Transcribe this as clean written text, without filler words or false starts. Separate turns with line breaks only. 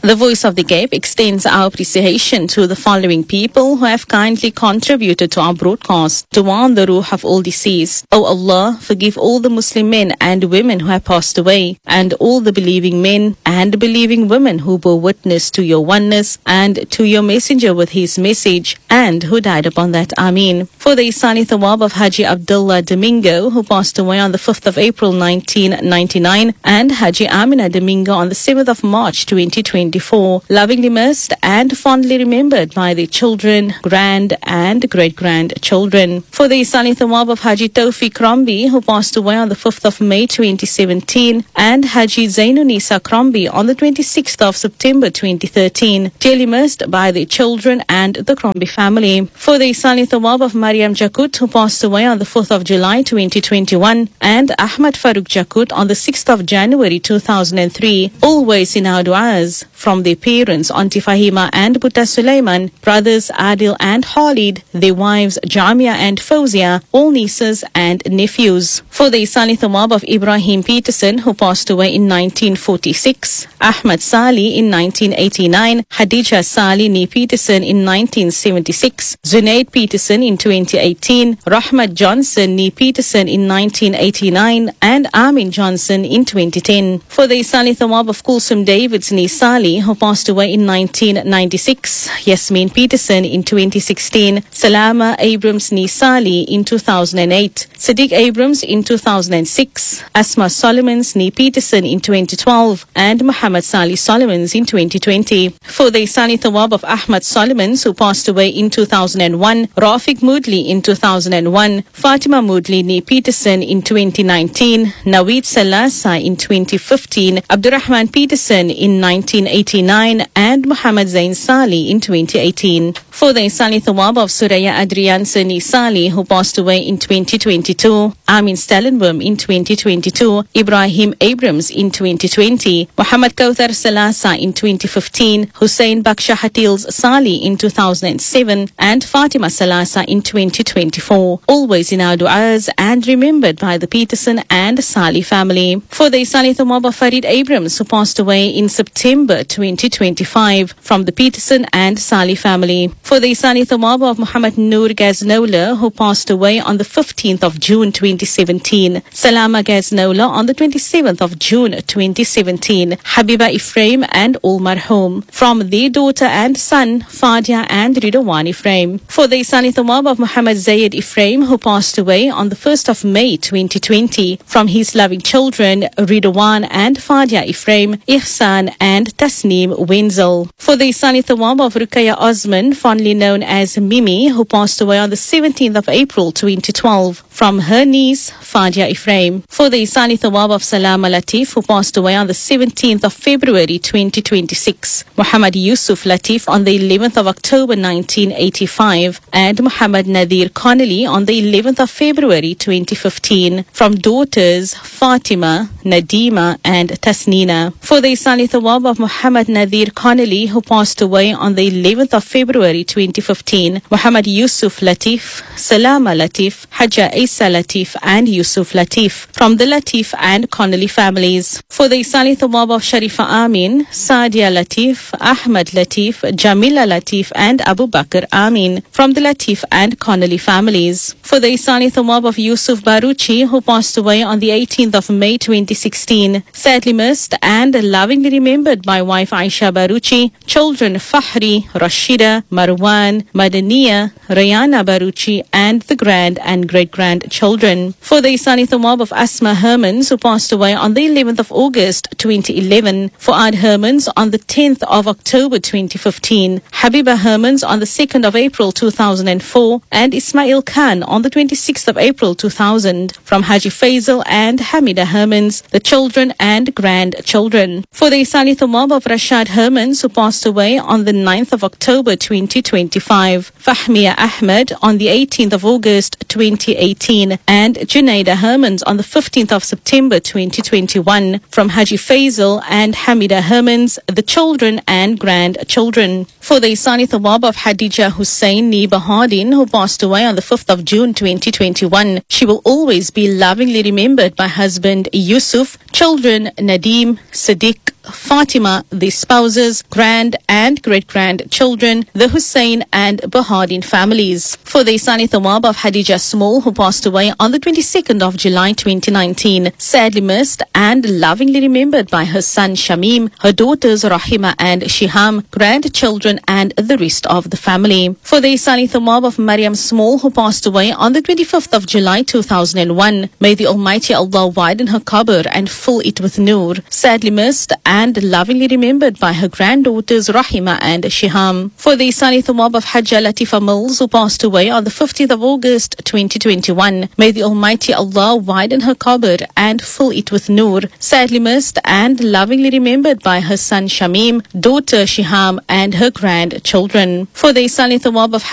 The Voice of the Cape extends our appreciation to the following people who have kindly contributed to our broadcast. Dua on the ruh of all deceased. O Allah, forgive all the Muslim men and women who have passed away, and all the believing men and believing women who bore witness to your oneness and to your messenger with his message, and who died upon that. Ameen. For the Isani Thawab of Haji Abdullah Domingo, who passed away on the 5th of April 1999, and Haji Amina Domingo on the 7th of March 2024, lovingly missed and fondly remembered by their children, grand and great-grandchildren. For the Isani Thawab of Haji Tawfiq Krombi, who passed away on the 5th of May 2017, and Haji Zainunisa Krombi on the 26th of September 2013, dearly missed by their children and the Krombi family. For the Isani Thawab of Mariam Jakut, who passed away on the 4th of July 2021, and Ahmad Farooq Jakut on the 6th of January 2003, always in our du'as. From their parents, Auntie Fahima and Buta Sulaiman, brothers Adil and Khalid, their wives Jamia and Fauzia, all nieces and nephews. For the Isani Thawab of Ibrahim Peterson, who passed away in 1946, Ahmad Sali in 1989, Khadija Sali Nee Peterson in 1976, Zunaid Peterson in 2018, Rahmat Johnson Nee Peterson in 1989, and Amin Johnson in 2010. For the Isani Thawab of Kulsum Davids Nee Sali, who passed away in 1996, Yasmin Peterson in 2016, Salama Abrams Nisali in 2008, Sadiq Abrams in 2006, Asma Solomons Nee Peterson in 2012, and Muhammad Salih Solomons in 2020. For the Isani Thawab of Ahmad Solomons, who passed away in 2001, Rafiq Moodley in 2001, Fatima Moodley Nee Peterson in 2019, Naweed Salasa in 2015, Abdurrahman Peterson in 1989, and Muhammad Zain Sali in 2018. For the Isani Thawab of Suraya Adrian Sani Sali, who passed away in 2022, Amin Stellenboom in 2022, Ibrahim Abrams in 2020, Muhammad Kauthar Salasa in 2015, Hussein Baksha Hatils Sali in 2007, and Fatima Salasa in 2024, always in our du'as and remembered by the Peterson and Sali family. For the Isani Thawab of Farid Abrams, who passed away in September 2025, from the Peterson and Sali family. For the Isani Thawab of Muhammad Noor Gaznola, who passed away on the 15th of June 2017, Salama Gaznola on the 27th of June 2017, Habiba Ephraim and all marhum. From their daughter and son, Fadia and Ridwan Ephraim. For the Isani Thawab of Muhammad Zayed Ephraim, who passed away on the 1st of May 2020, from his loving children, Ridwan and Fadia Ephraim, Ihsan and Tasneem Wenzel. For the Isani Thawab of Rukaya Osman, fondly known as Mimi, who passed away on the 17th of April 2012, from her niece, Fadia Ephraim. For the Isani Thawab of Salama Latif, who passed away on the 17th of February 2026, Muhammad Yusuf Latif on the 11th of October 1985, and Muhammad Nadir Connolly on the 11th of February 2015, from daughters Fatima, Nadima and Tasnina. For the Isani Thawab of Muhammad Nadir Connolly, who passed away on the 11th of February 2015, Muhammad Yusuf Latif, Salama Latif, Hajja Isa Latif and Yusuf Latif, from the Latif and Connolly families. For the Isani Thawab of Sharifa Amin, Sadia Latif, Ahmad Latif, Jamila Latif and Abu Bakr Amin, from the Latif and Connolly families. For the Isani Thawab of Yusuf Baruchi, who passed away on the 18th of May 2016, sadly missed and lovingly remembered by wife Aisha Baruchi, children Fahri, Rashida, Marwan, Madaniya, Rayana Baruchi, and the grand and great-grandchildren. For the Isani Thawab of Asma Hermans, who passed away on the 11th of August 2011, Fuad Hermans on the 10th of October 2015, Habiba Hermans on the 2nd of April 2004, and Ismail Khan on the 26th of April 2000, from Haji Faisal and Hamida Hermans, the children and grandchildren. For the Isani Thawab of Rashad Hermans, who passed away on the 9th of October 2025, Fahmiya Ahmed on the 18th of August 2018, and Junaida Hermans on the 15th of September 2021, from Haji Faisal and Hamida Hermans, the children and grandchildren. For the Isani Thawab of Hadija Hussain Nee Bahadin, who passed away on the 5th of June 2021, she will always be lovingly remembered by husband Yusuf, children Nadim, Sadiq, Fatima, the spouses, grand and great-grandchildren, the Hussein and Bahadin families. For the Isani Thawab of Hadija Small, who passed away on the 22nd of July 2019, sadly missed and lovingly remembered by her son Shamim, her daughters Rahima and Shiham, grandchildren and the rest of the family. For the Isani Thawab of Maryam Small, who passed away on the 25th of July 2001, may the Almighty Allah widen her qabr and fill it with nur, sadly missed and lovingly remembered by her granddaughters Rahima and Shiham. For the Isani Thawab of Hajja Latifa Mills, who passed away on the 15th of August 2021, may the Almighty Allah widen her qabr and fill it with nur, sadly missed and lovingly remembered by her son Shamim, daughter Shiham and her grandchildren. For the Isani Thawab of